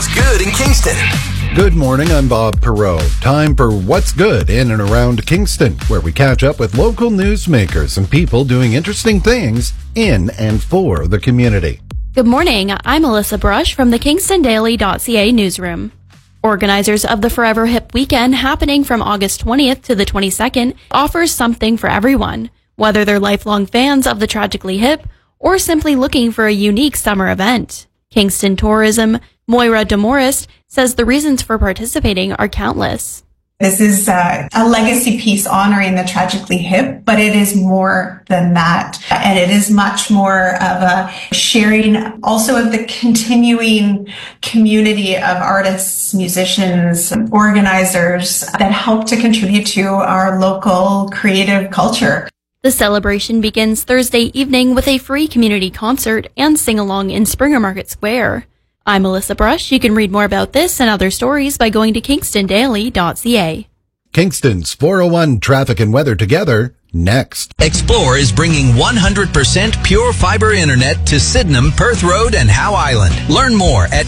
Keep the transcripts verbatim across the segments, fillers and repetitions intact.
what's good in Kingston. Good morning, I'm Bob Perot. Time for What's Good in and around Kingston, where we catch up with local newsmakers and people doing interesting things in and for the community. Good morning, I'm Alyssa Brush from the Kingston Daily dot C A newsroom. Organizers of the Forever Hip Weekend, happening from August twentieth to the twenty-second, offers something for everyone, whether they're lifelong fans of the Tragically Hip or simply looking for a unique summer event. Kingston Tourism, Moira DeMorris, says the reasons for participating are countless. This is uh, a legacy piece honoring the Tragically Hip, but it is more than that. And it is much more of a sharing also of the continuing community of artists, musicians, organizers that help to contribute to our local creative culture. The celebration begins Thursday evening with a free community concert and sing-along in Springer Market Square. I'm Alyssa Brush. You can read more about this and other stories by going to Kingston Daily dot C A. Kingston's four oh one Traffic and Weather together, next. Explore is bringing one hundred percent pure fiber internet to Sydenham, Perth Road, and Howe Island. Learn more at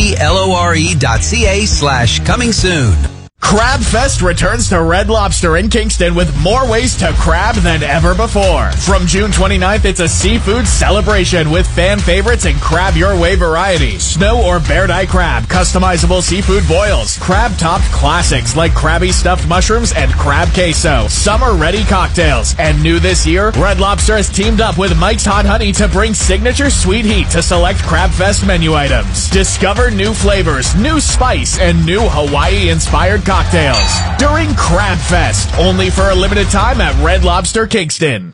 xplore.ca slash coming soon. Crab Fest returns to Red Lobster in Kingston with more ways to crab than ever before. From June twenty-ninth, it's a seafood celebration with fan favorites and crab your way varieties. Snow or bear eye crab, customizable seafood boils, crab-topped classics like Krabby Stuffed Mushrooms and Crab Queso, summer-ready cocktails. And new this year, Red Lobster has teamed up with Mike's Hot Honey to bring signature sweet heat to select Crab Fest menu items. Discover new flavors, new spice, and new Hawaii-inspired cocktails during Crab Fest, only for a limited time at Red Lobster Kingston.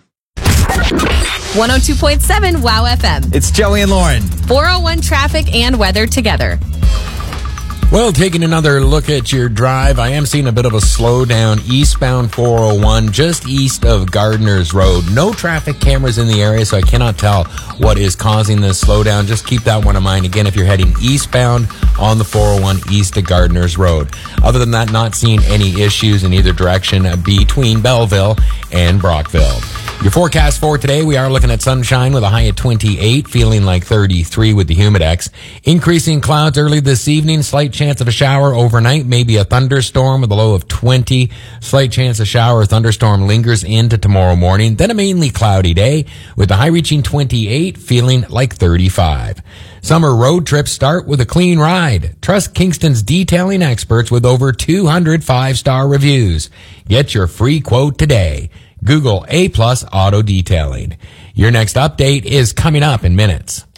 one oh two point seven WOW F M. It's Joey and Lauren. four oh one traffic and weather together. Well, taking another look at your drive, I am seeing a bit of a slowdown eastbound four oh one, just east of Gardner's Road. No traffic cameras in the area, so I cannot tell what is causing this slowdown. Just keep that one in mind. Again, if you're heading eastbound on the four oh one east of Gardner's Road. Other than that, not seeing any issues in either direction between Belleville and Brockville. Your forecast for today, we are looking at sunshine with a high of twenty-eight, feeling like thirty-three with the humidex. Increasing clouds early this evening, slight chance of a shower overnight, maybe a thunderstorm with a low of twenty. Slight chance of shower or thunderstorm lingers into tomorrow morning. Then a mainly cloudy day with the high reaching twenty-eight, feeling like thirty-five. Summer road trips start with a clean ride. Trust Kingston's detailing experts with over two hundred five-star reviews. Get your free quote today. Google A Plus Auto Detailing. Your next update is coming up in minutes.